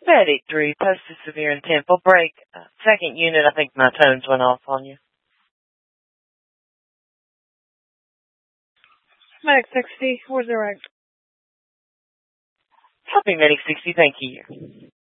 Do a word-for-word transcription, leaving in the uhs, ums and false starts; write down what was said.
Medic three, posted severe intent. We'll break. Uh, second unit, I think my tones went off on you. Medic sixty, where's the right? Copy, Medic sixty, thank you.